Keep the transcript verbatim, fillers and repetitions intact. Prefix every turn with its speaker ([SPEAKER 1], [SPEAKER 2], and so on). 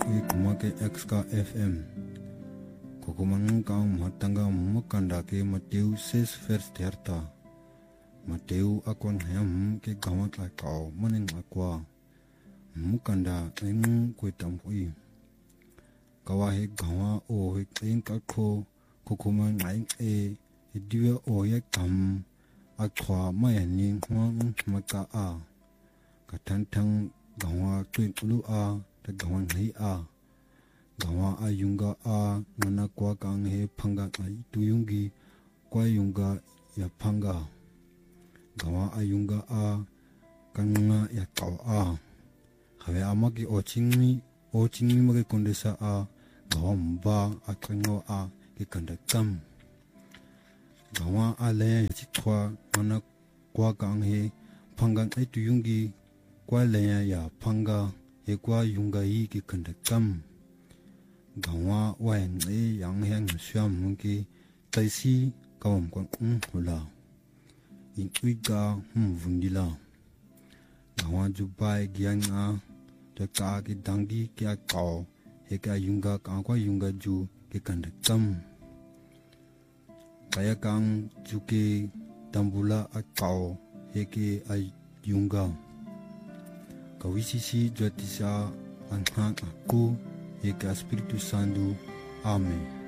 [SPEAKER 1] i kumake X K F M. Kukumanang kaang matanga mukanda ke Mateu seis vers dertig. Mateu akwan hem ke gamat la kau maning akwa. Mukanda eng kwetamui. Kawa he gawa o he eng kakho kukuman eng e diwa o ye kam akwa mayani hwang maka a. Katantang gawa tuin ulu a ta gawan hei a. Gawa ayunga a ngana kwa kang he panga ai tuyungi kwa yunga ya panga. Gawa ayunga a kanga ya kau a. Hawe amaki o chingmi o chingmi mage kondesa a gawa mba a kango a ke kanda kam. Gawa a le chitwa ngana kwa kang he panga ai tuyungi kwa le ya panga he kwa yunga yi ke kanda kam. Gawa wayan e yang hang syam mungki taisi kawam kwan um hula. In uiga hum vundila. Gawa jubai giang a ta ka ki dangi kya kau he ka yunga ka kwa yunga ju ke kanda kam. Kaya kang juke tambula a kau he ke a yunga. Kawisisi jatisa anhang aku Eka Espiritu Santo. Amém.